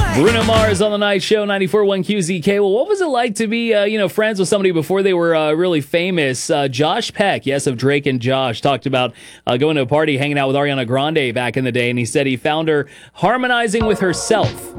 Bruno Mars on the Night Show, 94.1 QZK. Well, what was it like to be, friends with somebody before they were really famous? Josh Peck, yes, of Drake and Josh, talked about going to a party, hanging out with Ariana Grande back in the day, and he said he found her harmonizing with herself